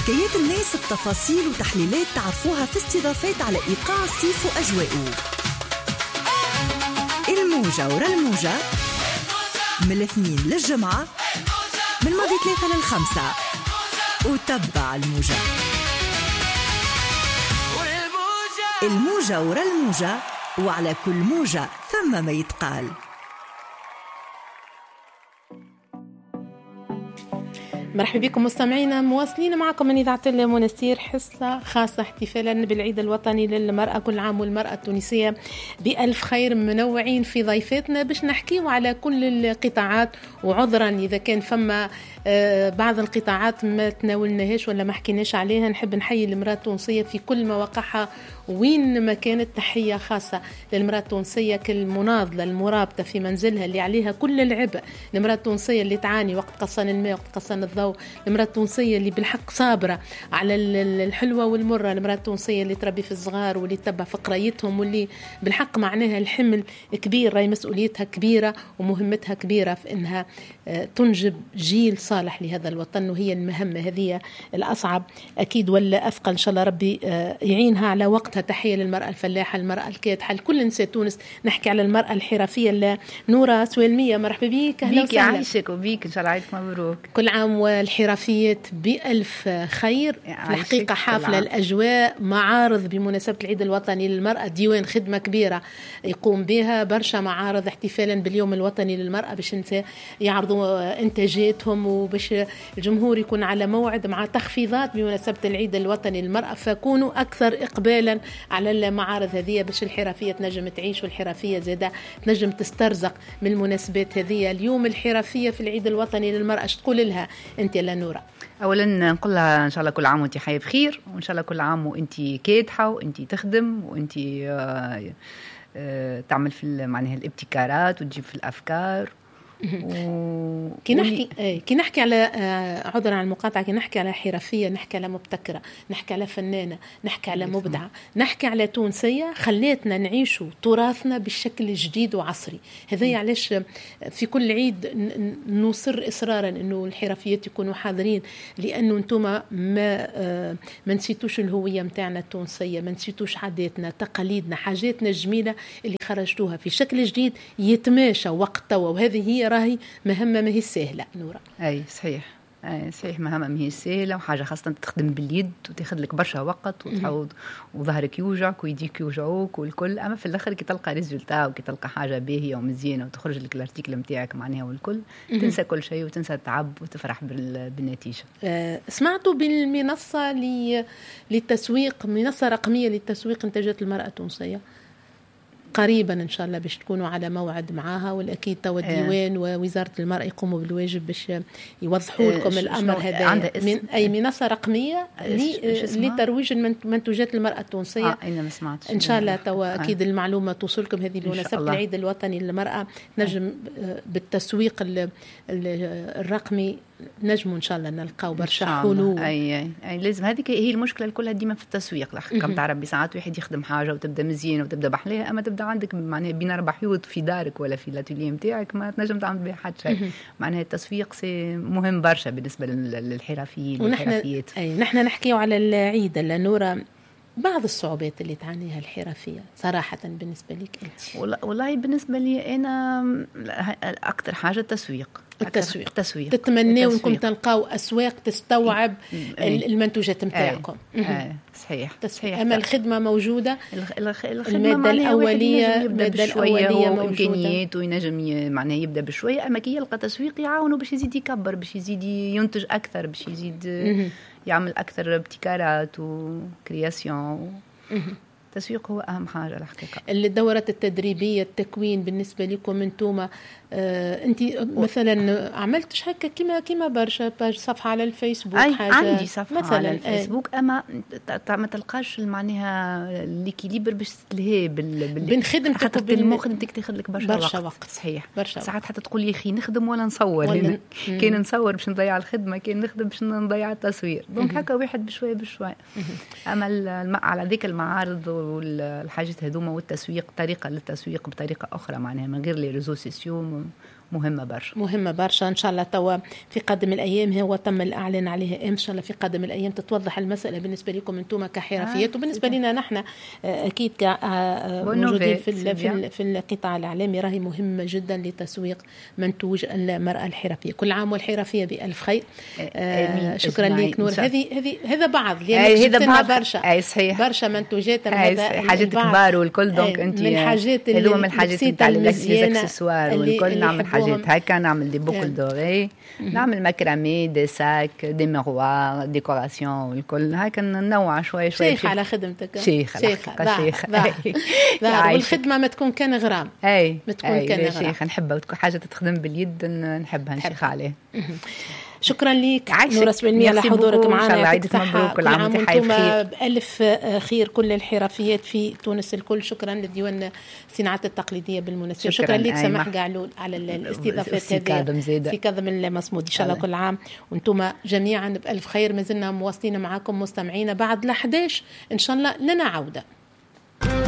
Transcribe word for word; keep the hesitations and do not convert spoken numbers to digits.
حكايات الناس بتفاصيل وتحليلات تعرفوها في استضافات على إيقاع الصيف وأجواءه. الموجة ورا الموجة من الاثنين للجمعة من ماضي ثلاثة للخمسة، وتبع الموجة. الموجة ورا الموجة، وعلى كل موجة ثم ما يتقال. مرحبا بكم مستمعينا، مواصلين معكم من إذاعة المنستير، حصة خاصة احتفالا بالعيد الوطني للمرأة. كل عام والمرأة التونسية بألف خير. منوعين في ضيفتنا باش نحكيو على كل القطاعات، وعذرا إذا كان فما بعض القطاعات ما تناولناهاش ولا ما حكيناش عليها. نحب نحيي المرأة التونسية في كل مواقعها وين ما كانت. تحية خاصة للمرأة التونسية كالمناضلة المرابطة في منزلها اللي عليها كل العبء، المرأة التونسية اللي تعاني وقت قصان الماء وقت قصان الضوء، المرأة التونسية اللي بالحق صابرة على الحلوة والمرة، المرأة التونسية اللي تربي في الصغار واللي تتبع في قرايتهم، واللي بالحق معناها الحمل كبير، راهي مسؤوليتها كبيرة ومهمتها كبيرة في إنها تنجب جيل صالح لهذا الوطن. وهي المهمة هذه الأصعب أكيد ولا أثقل، إن شاء الله ربي يعينها على وقتها. تحية للمرأة الفلاحة، المرأة الكادحة، لكل نساء تونس. نحكي على المرأة الحرفية. نورة سويلمية، مرحبا بيك. أهلا وسهلا. يعيشك وبيك، إن شاء الله عيدك مبروك. كل عام والحرفيات بألف خير. في الحقيقة حافلة الأجواء، معارض بمناسبة العيد الوطني للمرأة، ديوان خدمة كبيرة يقوم بها، برشا معارض احتفالا باليوم الوطني للمرأة باش يعرضوا إنتاجاتهم وباش الجمهور يكون على موعد، مع تخفيضات بمناسبة العيد الوطني للمرأة. فكونوا أكثر إقبالا على المعارض هذه باش الحرفية تنجم تعيش، والحرفية زادة تنجم تسترزق من المناسبات هذه. اليوم الحرفية في العيد الوطني للمرأة، اش تقول لها أنت يا نورة؟ أولا نقول لها إن شاء الله كل عام وأنت حية بخير، وإن شاء الله كل عام وأنت كادحة وأنت تخدم وأنت آه آه تعمل في معناها الابتكارات وتجيب في الأفكار. و... كي نحكي ايه كي نحكي على آه عذرا على المقاطعه، كي نحكي على حرفيه، نحكي على مبتكره، نحكي على فنانه، نحكي على مبدعه، نحكي على تونسيه خليتنا نعيشوا تراثنا بالشكل جديد وعصري. هذا علاش في كل عيد نصر اصرارا انه الحرفيات يكونوا حاضرين، لانه انتم ما آه ما نسيتوش الهويه نتاعنا التونسيه، ما نسيتوش عاداتنا، تقاليدنا، حاجاتنا الجميله اللي خرجتوها في شكل جديد يتماشى وقت توا. وهذه هي راهي مهمة ما هي سهلة. نورة أي صحيح، أي صحيح، مهمة ما هي سهلة، وحاجة خاصة تخدم باليد وتاخذ لك برشا وقت وتعود وظهرك يوجعك ويديك يوجعوك والكل. أما في الآخر كي تلقى ريزولتا وكي تلقى حاجة باهية ومزيانة وتخرج لك الارتيكل متاعك معناها والكل، تنسى كل شيء وتنسى التعب وتفرح بالنتيجة. أه سمعتوا بالمنصة للتسويق، منصة رقمية للتسويق إنتاجات المرأة التونسية، قريبا إن شاء الله باش تكونوا على موعد معاها، والأكيد توا الديوان ووزارة المرأة يقوموا بالواجب باش يوضحوا لكم الأمر هذا. من أي منصة رقمية لترويج منتوجات المرأة التونسية. آه أنا ما سمعتش. إن شاء الله توا أكيد آه. المعلومة توصلكم هذه بمناسبة العيد الوطني للمرأة. نجم آه. بالتسويق الرقمي نجموا إن شاء الله نلقاو برشا حلول. أي, أي أي لازم، هذيك هي المشكلة الكلها ديما في التسويق. كم تعرف بساعات واحد يخدم حاجة وتبدأ مزيانة وتبدأ بحليها، أما تبدأ عندك معناها بين أربع حيوط في دارك ولا في الاتيليه نتاعك ما تنجم تعمل بها حتى شيء. معناها التسويق سي مهم برشا بالنسبة للحرفيين والحرفيات. أي نحن نحكيو على العيد النورة، بعض الصعوبات اللي تعانيها الحرفية صراحة بالنسبة لك أنت؟ والله بالنسبة لي أنا أكثر حاجة التسويق. التسويق التسويق تتمنوا انكم تلقاو اسواق تستوعب أي. المنتوجات نتاعكم. صحيح صحيح. اما الخدمه موجوده، الماده الاوليه الماده الاوليه وامكانيات وينجم معناها يبدا بشويه، اما كي يلقى تسويق يعاونه باش يزيد يكبر، باش يزيد ينتج اكثر، باش يزيد يعمل اكثر ابتكارات وكرياسيون. التسويق هو أهم حاجة الحقيقة. الدورات التدريبية، التكوين بالنسبة لكم أنتم، آه أنت مثلا عملتش هكا كما كما برشا باج صفحة على الفيسبوك؟ حاجة عندي صفحة مثلا على الفيسبوك، أما ما تلقاش معناها ليكيليبر باش تلهي بال بين خدمتك وبين المخدمتك، تاخذ لك برشا, برشا وقت. وقت صحيح برشا ساعات حتى تقول يا أخي نخدم ولا نصور ولا كان نصور باش نضيع الخدمة، كان نخدم باش نضيع التصوير. دونك هكا واحد بشوية بشوية. أما على ذيك المعارض والحاجات هذوما والتسويق، طريقة للتسويق بطريقة أخرى معناها من غير لي ريزو سوسيو مهمة برشا مهمة برشا. إن شاء الله توا في قدم الأيام هو تم الإعلان عليها، إن شاء الله في قدم الأيام تتوضح المسألة بالنسبة لكم أنتم كحرفيات، آه وبالنسبة لنا نحن أكيد كموجودين في في, في القطاع الإعلامي راهي مهمة جدا لتسويق منتوج المرأة الحرفية. كل عام والحرفية بألف خير. آه شكرا لك نور. هذه هذه هذا بعض هذا بعض برشا أي صحيح برشا منتوجات حاجات كبار والكل دونك أنت من الحاجات اللي من الحاجات نتاع الاكسسوار والكل نعمل حاجات هكا، نعمل دي بوكل دوري، نعمل مكرامي، دي ساك، دي مغوار، ديكوراسيون والكل هكا ننوع شوي شوي. شيخ على خدمتك. شيخ شيخ شيخ والخدمة ما تكون كان غرام. اي ما تكون كان غرام. شيخ نحبها وتكون حاجة تتخدم باليد نحبها نشيخ عليه. شكرا لك نورة سبعمية على حضورك معنا. يعطيك مبروك كل عام وانتم بخير. بألف خير كل الحرفيات في تونس الكل. شكرا لديوان الصناعات التقليدية بالمناسبة. شكرا, شكرا لك سماح قعلول على الاستضافات هذه في كاظم المصمود. إن شاء الله كل عام وانتم جميعا بألف خير. ما زلنا مواصلين معكم مستمعين بعد لحداش إن شاء الله لنا عودة.